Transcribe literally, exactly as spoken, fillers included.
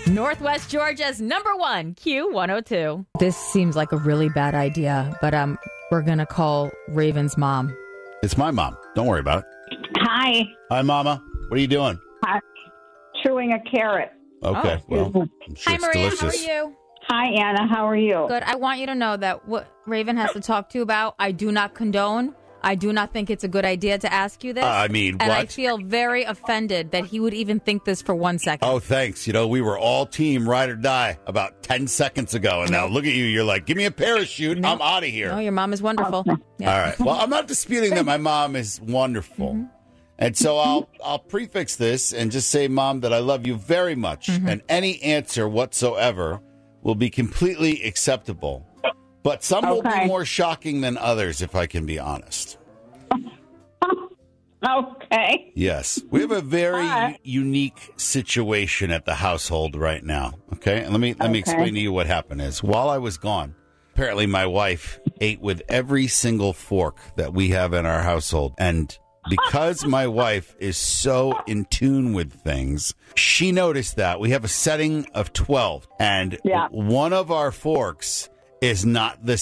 Northwest Georgia's number one, Q one oh two. This seems like a really bad idea, but um, we're going to call Raven's mom. It's my mom. Don't worry about it. Hi. Hi, Mama. What are you doing? Hi. Chewing a carrot. Okay, Oh. well, I'm sure Hi, it's Maria. delicious. How are you? Hi, Anna. How are you? Good. I want you to know that what Raven has to talk to you about, I do not condone. I do not think it's a good idea to ask you this. Uh, I mean, and what? I feel very offended that he would even think this for one second. Oh, thanks. You know, we were all team ride or die about ten seconds ago, and now look at you. You're like, give me a parachute. No. I'm out of here. No, your mom is wonderful. Yeah. All right. Well, I'm not disputing that my mom is wonderful. Mm-hmm. And so I'll I'll prefix this and just say, Mom, that I love you very much. Mm-hmm. And any answer whatsoever will be completely acceptable. But some will Okay. be more shocking than others, if I can be honest. Okay. Yes. We have a very Hi. unique situation at the household right now. Okay? And let me let me Okay. explain to you what happened is while I was gone, apparently my wife ate with every single fork that we have in our household. And because my wife is so in tune with things, she noticed that we have a setting of twelve, and Yeah. one of our forks is not the